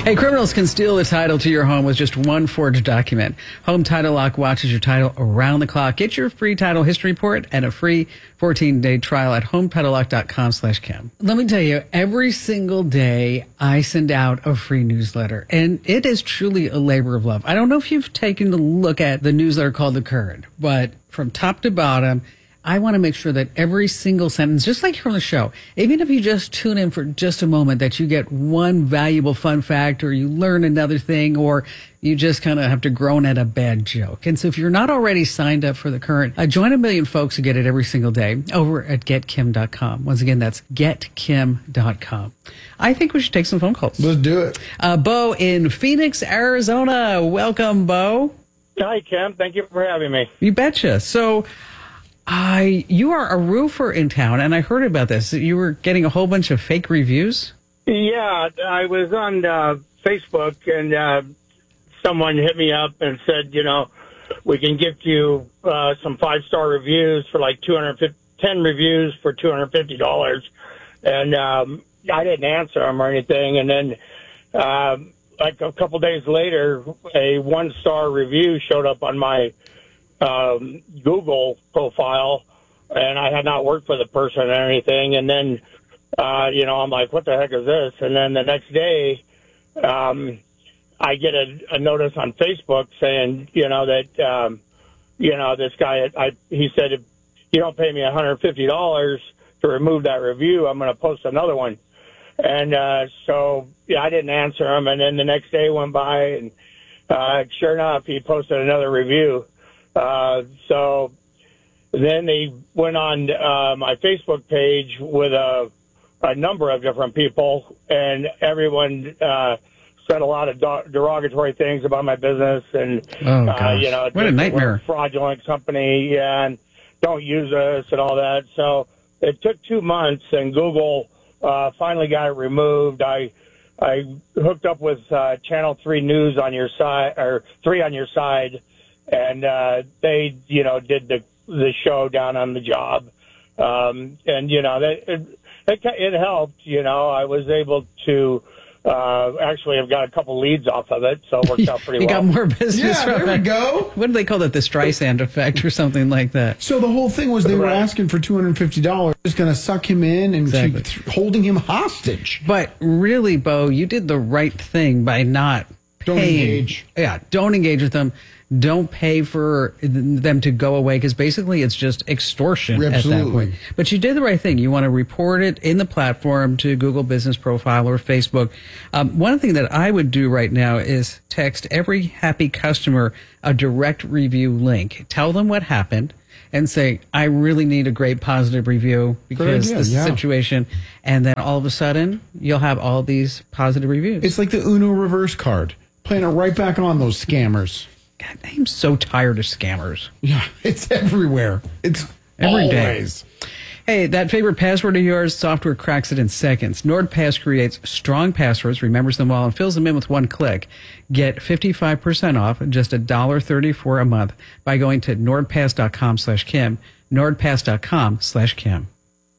Hey, criminals can steal the title to your home with just one forged document. Home Title Lock watches your title around the clock. Get your free title history report and a free 14-day trial at HometitleLock.com/Kim. Let me tell you, every single day I send out a free newsletter, and it is truly a labor of love. I don't know if you've taken a look at the newsletter called The Current, but from top to bottom, I want to make sure that every single sentence, just like here on the show, even if you just tune in for just a moment, that you get one valuable fun fact, or you learn another thing, or you just kind of have to groan at a bad joke. And so if you're not already signed up for The Current, join a million folks who get it every single day over at GetKim.com. Once again, that's GetKim.com. I think we should take some phone calls. Let's do it. Bo in Phoenix, Arizona. Welcome, Bo. Hi, Kim. Thank you for having me. You betcha. So, you are a roofer in town, and I heard about this. You were getting a whole bunch of fake reviews? Yeah, I was on Facebook, and someone hit me up and said, we can gift you some 5-star reviews for like 10 reviews for $250. And I didn't answer them or anything. And then like a couple days later, a 1-star review showed up on my Google profile, and I had not worked for the person or anything. And then, I'm like, what the heck is this? And then the next day, I get a notice on Facebook saying, that, this guy, he said, if you don't pay me $150 to remove that review, I'm going to post another one. And, so I didn't answer him. And then the next day went by, and, sure enough, he posted another review. So then they went on my Facebook page with a number of different people, and everyone said a lot of derogatory things about my business, and what a nightmare! Fraudulent company, and don't use us and all that. So it took 2 months, and Google finally got it removed. I hooked up with Channel 3 News on your side, or 3 on your side. And they, did the show down on the job, and it helped. I was able to actually have got a couple leads off of it, so it worked out pretty well. You got more business from it. There we go. What do they call that? The Streisand effect or something like that. So the whole thing was they were asking for $250, just going to suck him in and keep holding him hostage. But really, Bo, you did the right thing by not Don't engage. Yeah, don't engage with them. Don't pay for them to go away, because basically it's just extortion at that point. But you did the right thing. You want to report it in the platform to Google Business Profile or Facebook. One thing that I would do right now is text every happy customer a direct review link. Tell them what happened and say, I really need a great positive review because this situation. And then all of a sudden, you'll have all these positive reviews. It's like the Uno reverse card. Playing it right back on those scammers. God, I'm so tired of scammers. Yeah, it's everywhere. It's every always. Day. Hey, that favorite password of yours, software cracks it in seconds. NordPass creates strong passwords, remembers them all, and fills them in with one click. Get 55% off, just $1.34 a month, by going to NordPass.com/Kim, NordPass.com/Kim.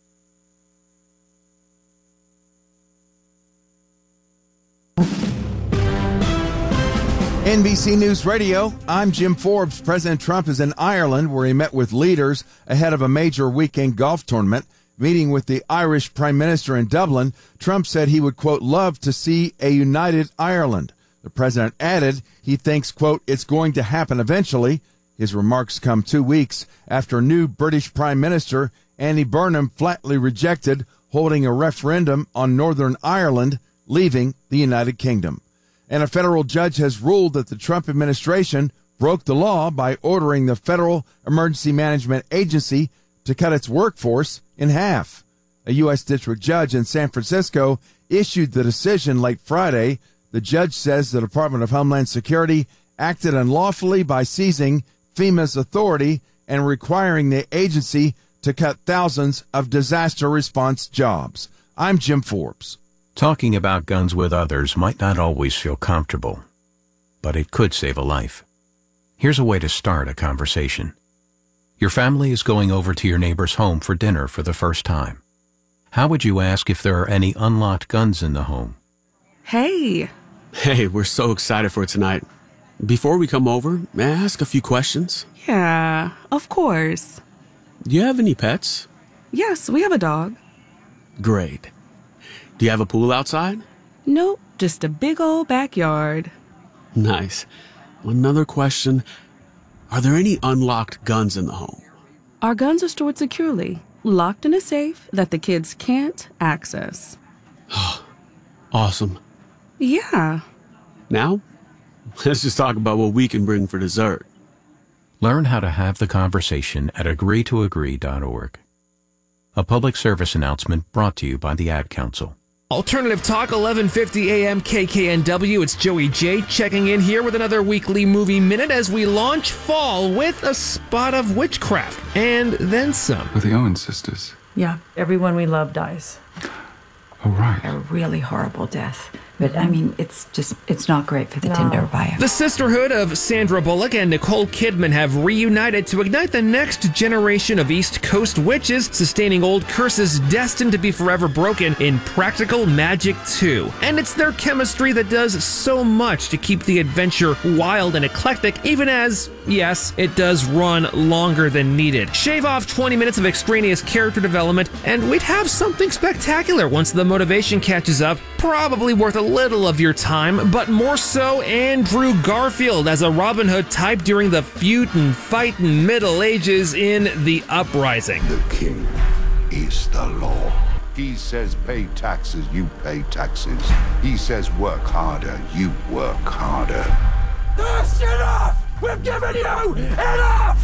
NBC News Radio, I'm Jim Forbes. President Trump is in Ireland, where he met with leaders ahead of a major weekend golf tournament. Meeting with the Irish Prime Minister in Dublin, Trump said he would, quote, love to see a united Ireland. The president added he thinks, quote, it's going to happen eventually. His remarks come 2 weeks after new British Prime Minister Andy Burnham flatly rejected holding a referendum on Northern Ireland, leaving the United Kingdom. And a federal judge has ruled that the Trump administration broke the law by ordering the Federal Emergency Management Agency to cut its workforce in half. A U.S. district judge in San Francisco issued the decision late Friday. The judge says the Department of Homeland Security acted unlawfully by seizing FEMA's authority and requiring the agency to cut thousands of disaster response jobs. I'm Jim Forbes. Talking about guns with others might not always feel comfortable, but it could save a life. Here's a way to start a conversation. Your family is going over to your neighbor's home for dinner for the first time. How would you ask if there are any unlocked guns in the home? Hey, Hey, we're so excited for tonight. Before we come over, may I ask a few questions? Yeah, of course. Do you have any pets? Yes, we have a dog. Great. Do you have a pool outside? Nope, just a big old backyard. Nice. Another question. Are there any unlocked guns in the home? Our guns are stored securely, locked in a safe that the kids can't access. Awesome. Yeah. Now, let's just talk about what we can bring for dessert. Learn how to have the conversation at agreetoagree.org. A public service announcement brought to you by the Ad Council. Alternative Talk, 1150 AM KKNW. It's Joey J checking in here with another weekly movie minute as we launch fall with a spot of witchcraft and then some. With the Owen sisters. Yeah, everyone we love dies. Oh, right. A really horrible death. But, I mean, it's not great for the Tinder bio. The sisterhood of Sandra Bullock and Nicole Kidman have reunited to ignite the next generation of East Coast witches, sustaining old curses destined to be forever broken in Practical Magic 2. And it's their chemistry that does so much to keep the adventure wild and eclectic, even as, yes, it does run longer than needed. Shave off 20 minutes of extraneous character development, and we'd have something spectacular once the motivation catches up, probably worth a little of your time, but more so Andrew Garfield as a Robin Hood type during the feud and fight in Middle Ages in The Uprising. The king is the law. He says pay taxes, you pay taxes. He says work harder, you work harder. That's enough! We've given you enough!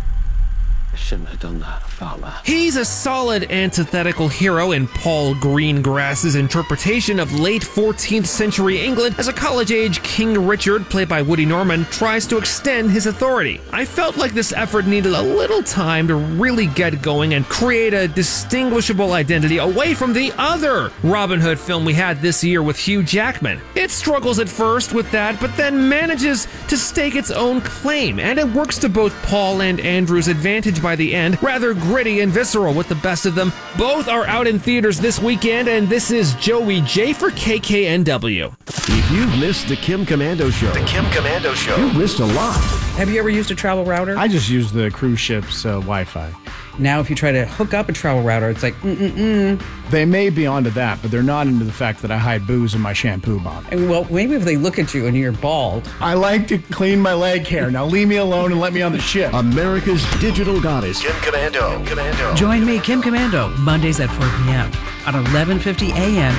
I shouldn't have done that. I felt that. He's a solid antithetical hero in Paul Greengrass's interpretation of late 14th century England as a college-age King Richard, played by Woody Norman, tries to extend his authority. I felt like this effort needed a little time to really get going and create a distinguishable identity away from the other Robin Hood film we had this year with Hugh Jackman. It struggles at first with that, but then manages to stake its own claim, and it works to both Paul and Andrew's advantage by the end, rather gritty and visceral with the best of them. Both are out in theaters this weekend, and this is Joey J for KKNW. If you've missed the Kim Komando Show, you've missed a lot. Have you ever used a travel router? I just use the cruise ship's Wi-Fi. Now, if you try to hook up a travel router, it's like, They may be onto that, but they're not into the fact that I hide booze in my shampoo bottle. Well, maybe if they look at you and you're bald. I like to clean my leg hair. Now leave me alone and let me on the ship. America's digital goddess. Kim Komando. Join me, Kim Komando, Mondays at 4 p.m. on 1150 AM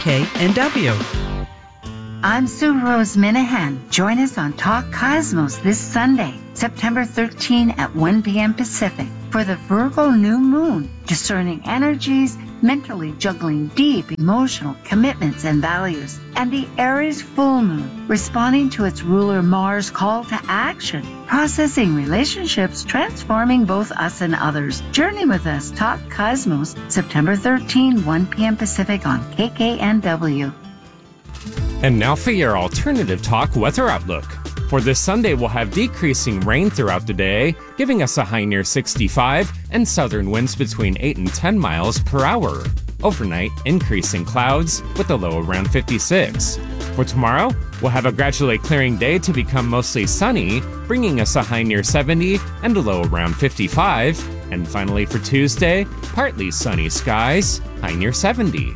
KKNW. I'm Sue Rose Minahan. Join us on Talk Cosmos this Sunday, September 13 at 1 p.m. Pacific for the Virgo new moon, discerning energies, mentally juggling deep emotional commitments and values, and the Aries full moon, responding to its ruler Mars' call to action, processing relationships, transforming both us and others. Journey with us, Talk Cosmos, September 13, 1 p.m. Pacific on KKNW. And now for your Alternative Talk weather outlook. For this Sunday, we'll have decreasing rain throughout the day, giving us a high near 65 and southern winds between 8 and 10 miles per hour. Overnight, increasing clouds with a low around 56. For tomorrow, we'll have a gradually clearing day to become mostly sunny, bringing us a high near 70 and a low around 55. And finally for Tuesday, partly sunny skies, high near 70.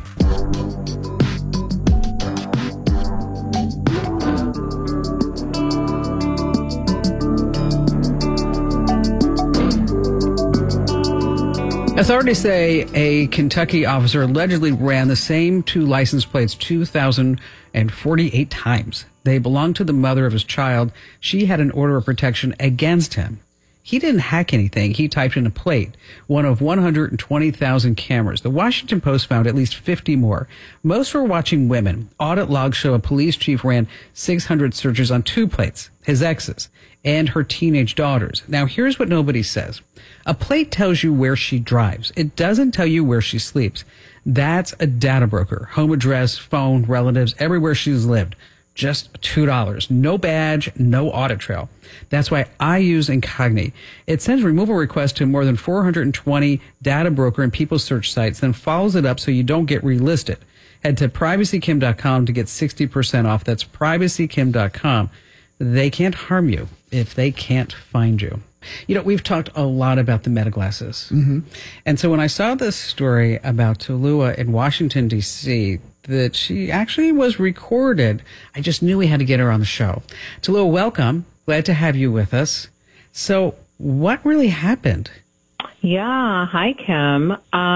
Authorities say a Kentucky officer allegedly ran the same two license plates 2,048 times. They belonged to the mother of his child. She had an order of protection against him. He didn't hack anything. He typed in a plate, one of 120,000 cameras. The Washington Post found at least 50 more. Most were watching women. Audit logs show a police chief ran 600 searches on two plates, his ex's, and her teenage daughters. Now, here's what nobody says. A plate tells you where she drives. It doesn't tell you where she sleeps. That's a data broker. Home address, phone, relatives, everywhere she's lived. Just $2. No badge, no audit trail. That's why I use Incogni. It sends removal requests to more than 420 data broker and people search sites, then follows it up so you don't get relisted. Head to privacykim.com to get 60% off. That's privacykim.com. They can't harm you if they can't find you. You know, we've talked a lot about the meta glasses. Mm-hmm. And so when I saw this story about Tallulah in Washington, D.C., that she actually was recorded, I just knew we had to get her on the show. Tallulah, welcome. Glad to have you with us. So what really happened? Yeah. Hi, Kim.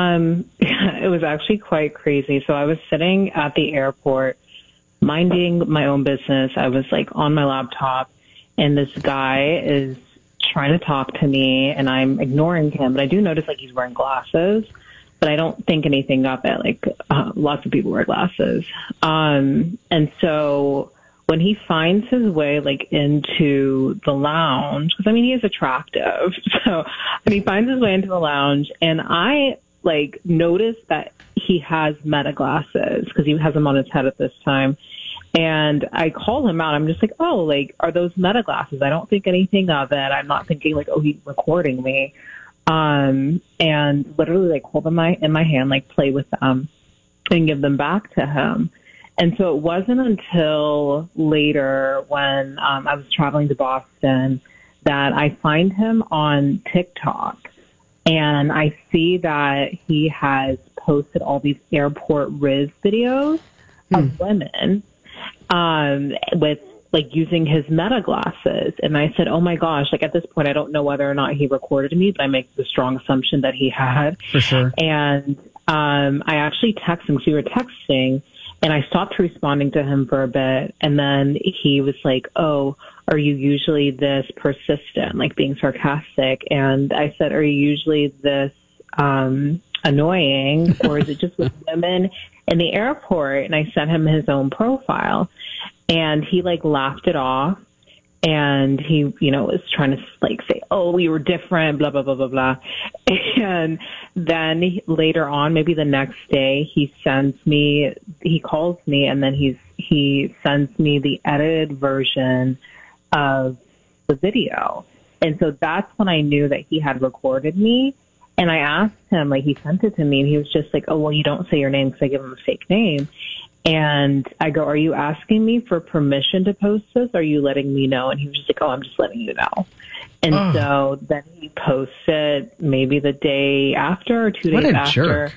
It was actually quite crazy. So I was sitting at the airport minding my own business. I was like on my laptop and this guy is trying to talk to me and I'm ignoring him. But I do notice like he's wearing glasses, but I don't think anything of it. Like lots of people wear glasses. And so when he finds his way like into the lounge, because I mean, he is attractive. So when he finds his way into the lounge and I like notice that he has meta glasses because he has them on his head at this time. And I call him out. I'm just like, oh, like, are those meta glasses? I don't think anything of it. I'm not thinking like, oh, he's recording me. And literally like hold them in my hand, like play with them and give them back to him. And so it wasn't until later when I was traveling to Boston that I find him on TikTok and I see that he has posted all these airport Riz videos of women with like using his meta glasses. And I said, oh my gosh, like at this point, I don't know whether or not he recorded me, but I make the strong assumption that he had. For sure. And I actually texted him because we were texting and I stopped responding to him for a bit. And then he was like, oh, are you usually this persistent, like being sarcastic? And I said, are you usually this annoying or is it just with women in the airport? And I sent him his own profile and he like laughed it off and he, you know, was trying to like say, oh, we were different, blah, blah, blah, blah, blah. And then later on, maybe the next day he calls me and then he sends me the edited version of the video. And so that's when I knew that he had recorded me. And I asked him, like, he sent it to me, and he was just like, oh, well, you don't say your name because I give him a fake name. And I go, are you asking me for permission to post this? Or are you letting me know? And he was just like, oh, I'm just letting you know. And so then he posted maybe the day after or 2 days after. What a jerk.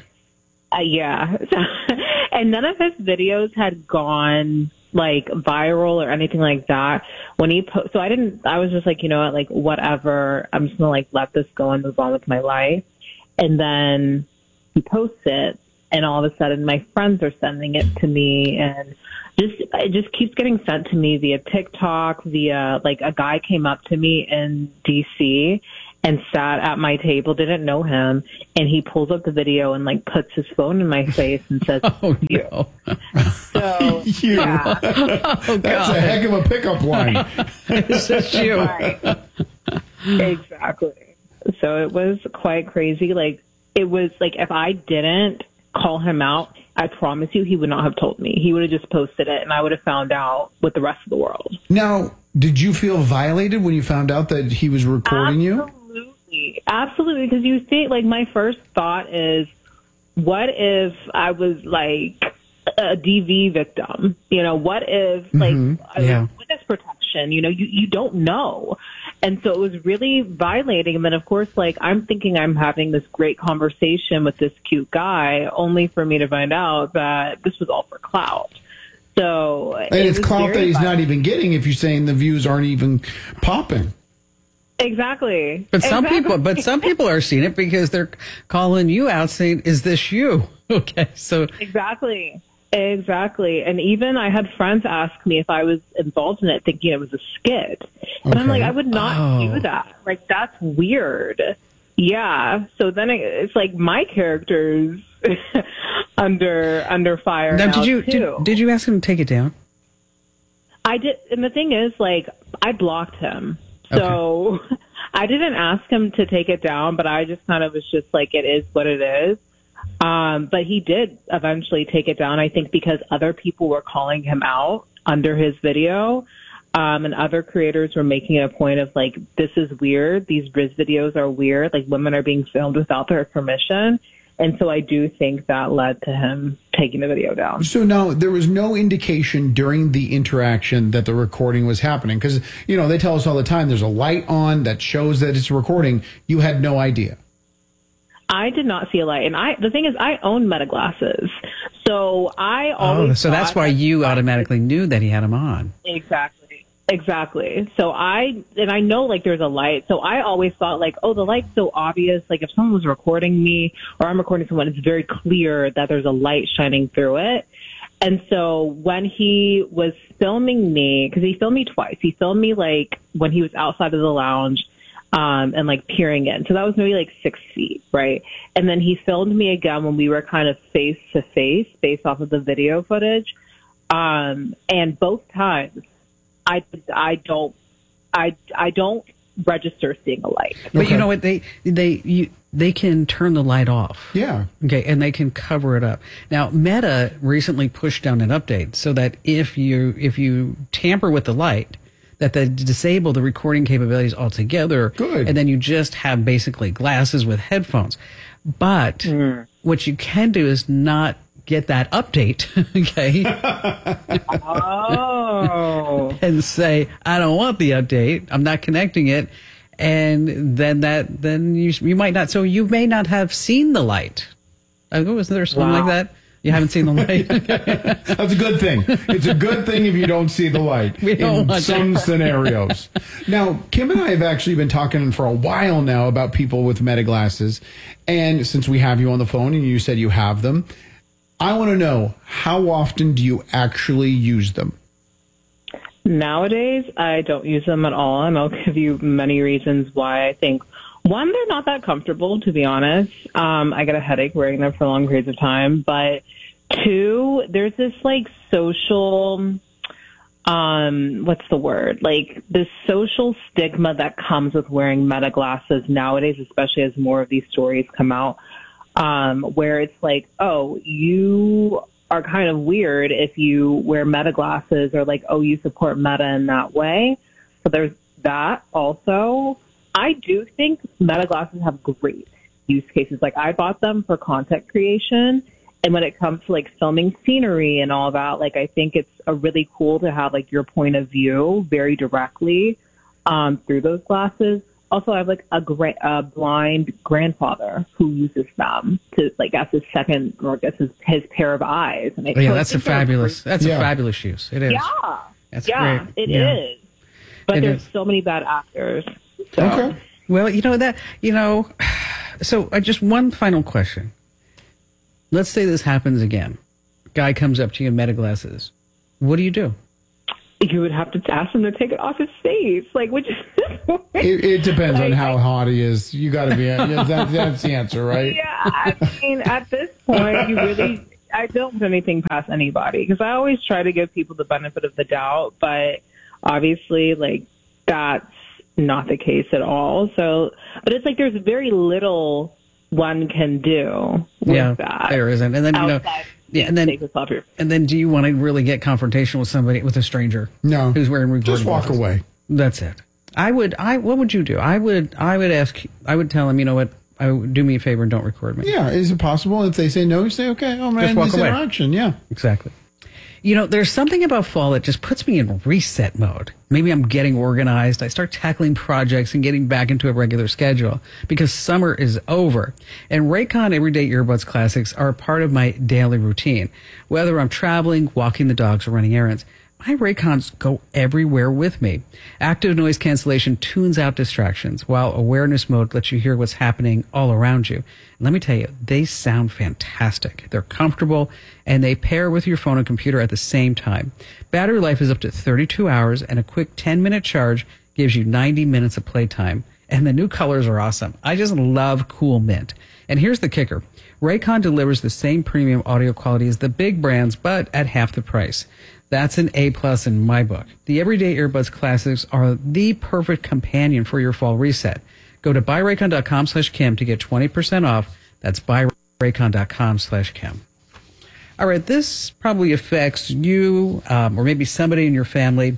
Yeah. And none of his videos had gone like viral or anything like that. When he so I was just like, you know what, like whatever, I'm just gonna like let this go and move on with my life. And then he posts it and all of a sudden my friends are sending it to me and it just keeps getting sent to me via TikTok, via like a guy came up to me in DC and sat at my table, didn't know him, and he pulls up the video and like puts his phone in my face and says, oh, no. So, yeah. Oh, that's a heck of a pickup line. It's just you. Right. Exactly. So it was quite crazy. Like, it was like if I didn't call him out, I promise you he would not have told me. He would have just posted it and I would have found out with the rest of the world. Now, did you feel violated when you found out that he was recording you? Absolutely, because you think, like, my first thought is, what if I was, like, a DV victim? You know, what if, like, witness protection? You know, you don't know. And so it was really violating. And then, of course, like, I'm thinking I'm having this great conversation with this cute guy, only for me to find out that this was all for clout. So, and it's clout that he's not even getting if you're saying the views aren't even popping. Exactly. But some people are seeing it because they're calling you out saying, is this you? Okay. So Exactly. And even I had friends ask me if I was involved in it thinking it was a skit. And I'm like, I would not do that. Like, that's weird. Yeah. So then it's like my character's under fire. Now, too. Did you ask him to take it down? I did. And the thing is, like, I blocked him. So I didn't ask him to take it down, but I just kind of was just like, it is what it is. But he did eventually take it down, I think, because other people were calling him out under his video. And other creators were making it a point of like, this is weird. These Riz videos are weird. Like, women are being filmed without their permission. And so I do think that led to him taking the video down. So now there was no indication during the interaction that the recording was happening, because, you know, they tell us all the time there's a light on that shows that it's recording. You had no idea. I did not see a light. And the thing is, I own Meta glasses. So I always so that's why you automatically knew that he had them on. Exactly. So I know like there's a light. So I always thought like, oh, the light's so obvious. Like if someone was recording me or I'm recording someone, it's very clear that there's a light shining through it. And so when he was filming me, because he filmed me twice, he filmed me like when he was outside of the lounge and like peering in. So that was maybe like 6 feet, right? And then he filmed me again when we were kind of face to face based off of the video footage. And both times, I don't register seeing a light. But you know what? They can turn the light off. Yeah. Okay, and they can cover it up. Now, Meta recently pushed down an update so that if you tamper with the light, that they disable the recording capabilities altogether. Good. And then you just have basically glasses with headphones. But what you can do is not get that update, okay? And say, I don't want the update. I'm not connecting it. And then you might not. So you may not have seen the light. Wasn't there something like that? You haven't seen the light? That's a good thing. It's a good thing if you don't see the light in some scenarios. Now, Kim and I have actually been talking for a while now about people with Meta glasses. And since we have you on the phone and you said you have them, I want to know, how often do you actually use them? Nowadays, I don't use them at all, and I'll give you many reasons why. I think, one, they're not that comfortable, to be honest. I get a headache wearing them for long periods of time. But two, there's this like social, what's the word? Like this social stigma that comes with wearing Meta glasses nowadays, especially as more of these stories come out. Where it's like, oh, you are kind of weird if you wear Meta glasses, or like, oh, you support Meta in that way. So there's that also. I do think Meta glasses have great use cases. Like I bought them for content creation. And when it comes to like filming scenery and all that, like I think it's really cool to have like your point of view very directly through those glasses. Also, I have like a blind grandfather who uses them to like as his second, or I guess his pair of eyes. And that's a fabulous use. It is. Yeah, that's great. It is. But there's so many bad actors. So. Okay. Well, so just one final question. Let's say this happens again. Guy comes up to you in Meta glasses. What do you do? You would have to ask him to take it off his face. Like, which it depends on how hot he is. You got to be. That's the answer, right? Yeah, I mean, at this point, I don't put anything past anybody, because I always try to give people the benefit of the doubt. But obviously, like, that's not the case at all. So, but it's like there's very little one can do with that. There isn't. And then and then do you want to really get confrontational with a stranger? No. Who's wearing recording just walk glasses? Away. That's it. What would you do? I would tell him, you know what, do me a favor and don't record me. Yeah. Is it possible? If they say no, you say, okay, oh man, just walk away. Interaction. Yeah. Exactly. You know, there's something about fall that just puts me in reset mode. Maybe I'm getting organized. I start tackling projects and getting back into a regular schedule because summer is over. And Raycon Everyday Earbuds Classics are a part of my daily routine. Whether I'm traveling, walking the dogs, or running errands, my Raycons go everywhere with me. Active noise cancellation tunes out distractions, while awareness mode lets you hear what's happening all around you. And let me tell you, they sound fantastic. They're comfortable, and they pair with your phone and computer at the same time. Battery life is up to 32 hours, and a quick 10-minute charge gives you 90 minutes of playtime. And the new colors are awesome. I just love cool mint. And here's the kicker. Raycon delivers the same premium audio quality as the big brands, but at half the price. That's an A+ in my book. The Everyday Earbuds Classics are the perfect companion for your fall reset. Go to buyraycon.com/Kim to get 20% off. That's buyraycon.com/Kim. All right, this probably affects you or maybe somebody in your family.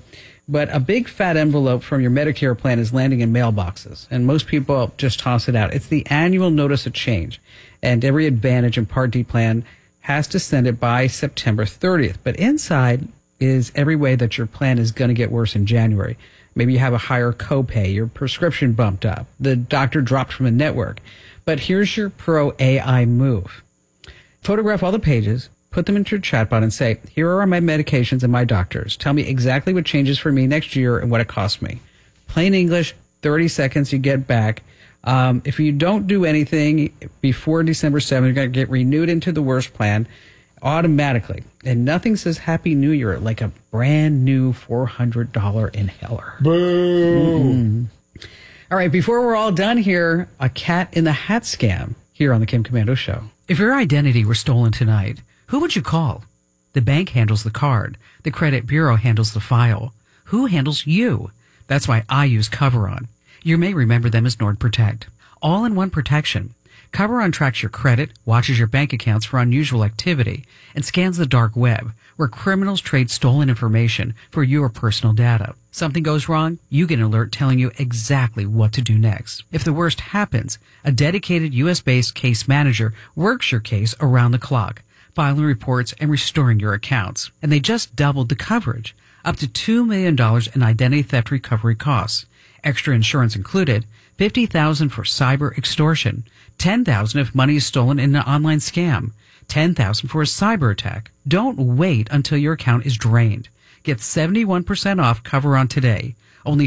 But a big fat envelope from your Medicare plan is landing in mailboxes, and most people just toss it out. It's the annual notice of change, and every Advantage and Part D plan has to send it by September 30th. But inside is every way that your plan is going to get worse in January. Maybe you have a higher copay, your prescription bumped up, the doctor dropped from a network. But here's your Pro AI move. Photograph all the pages, put them into your chatbot and say, here are my medications and my doctors. Tell me exactly what changes for me next year and what it costs me. Plain English, 30 seconds, you get back. If you don't do anything before December 7th, you're going to get renewed into the worst plan automatically. And nothing says Happy New Year like a brand new $400 inhaler. Boo! All right, before we're all done here, a cat in the hat scam here on the Kim Komando Show. If your identity were stolen tonight, who would you call? The bank handles the card. The credit bureau handles the file. Who handles you? That's why I use Coveron. You may remember them as NordProtect. All-in-one protection. Coveron tracks your credit, watches your bank accounts for unusual activity, and scans the dark web, where criminals trade stolen information for your personal data. Something goes wrong, you get an alert telling you exactly what to do next. If the worst happens, a dedicated U.S.-based case manager works your case around the clock, filing reports and restoring your accounts. And they just doubled the coverage, up to $2 million in identity theft recovery costs. Extra insurance included, $50,000 for cyber extortion, $10,000 if money is stolen in an online scam, $10,000 for a cyber attack. Don't wait until your account is drained. Get 71% off Coveron today. Only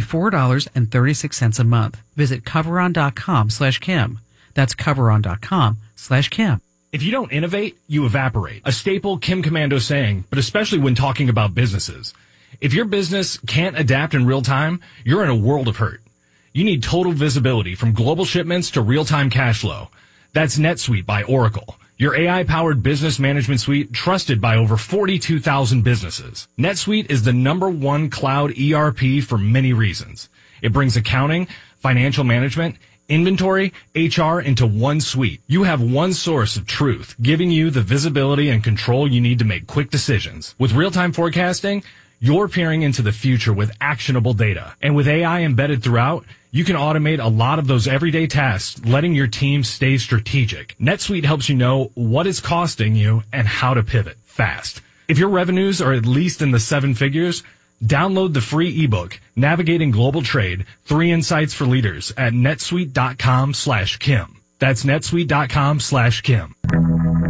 $4.36 a month. Visit Coveron.com/Kim. That's Coveron.com/Kim. If you don't innovate, you evaporate. A staple Kim Komando saying, but especially when talking about businesses. If your business can't adapt in real time, you're in a world of hurt. You need total visibility from global shipments to real-time cash flow. That's NetSuite by Oracle, your AI-powered business management suite trusted by over 42,000 businesses. NetSuite is the #1 cloud ERP for many reasons. It brings accounting, financial management, inventory, HR into one suite. You have one source of truth, giving you the visibility and control you need to make quick decisions. With real-time forecasting, you're peering into the future with actionable data. And with AI embedded throughout, you can automate a lot of those everyday tasks, letting your team stay strategic. NetSuite helps you know what it's costing you and how to pivot fast. If your revenues are at least in the 7 figures, download the free ebook, Navigating Global Trade, 3 Insights for Leaders at netsuite.com/Kim. That's netsuite.com/Kim.